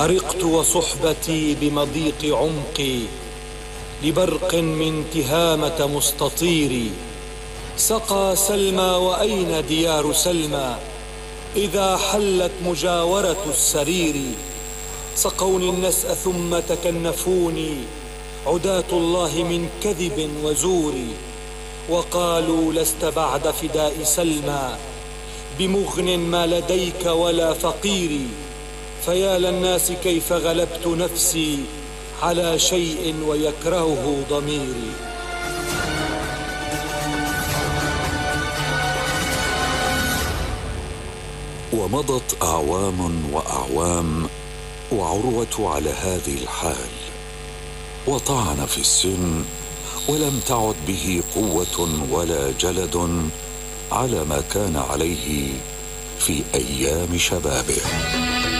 أرقت وصحبتي بمضيق عمقي لبرق من تهامة مستطيري. سقى سلمى وأين ديار سلمى إذا حلت مجاورة السرير. سقوني النسأ ثم تكنفوني عداة الله من كذب وزور. وقالوا لست بعد فداء سلمى بمغن ما لديك ولا فقير. فيا للناس كيف غلبت نفسي على شيء ويكرهه ضميري. ومضت أعوام وأعوام وعروة على هذه الحال، وطعن في السن ولم تعد به قوة ولا جلد على ما كان عليه في أيام شبابه.